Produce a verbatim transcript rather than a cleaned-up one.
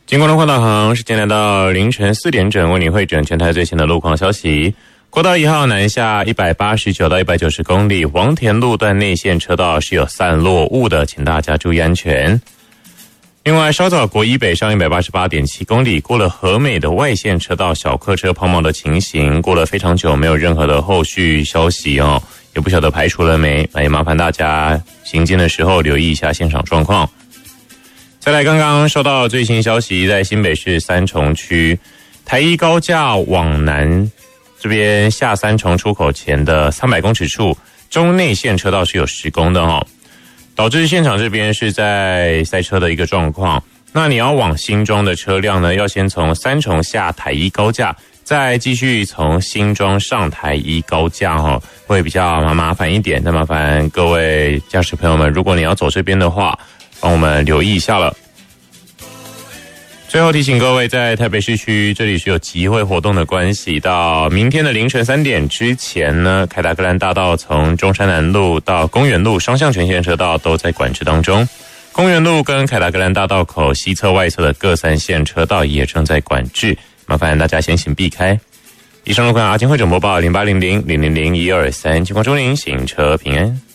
经过龙广导航，时间来到凌晨四点整，为您汇整全台最新的路况消息。国道一号南下一百八十九到一百九十公里，王田路段内线车道是有散落雾的，请大家注意安全。另外，稍早国一北上一百八十八点七公里，过了和美的外线车道小客车抛锚的情形，过了非常久，没有任何的后续消息哦，也不晓得排除了没，也麻烦大家行进的时候留意一下现场状况。再来，刚刚收到最新消息，在新北市三重区台一高架往南这边下三重出口前的三百公尺处，中内线车道是有施工的哦，导致现场这边是在塞车的一个状况。那你要往新庄的车辆呢，要先从三重下台一高架，再继续从新庄上台一高架哦，会比较麻烦一点。那麻烦各位驾驶朋友们，如果你要走这边的话，帮我们留意一下了。最后提醒各位，在台北市区这里是有集会活动的关系，到明天的凌晨三点之前呢，凯达格兰大道从中山南路到公园路双向全线车道都在管制当中，公园路跟凯达格兰大道口西侧外侧的各三线车道也正在管制，麻烦大家先行避开。以上路况阿金汇总播报零八零零零零零一二三，情况中您行车平安。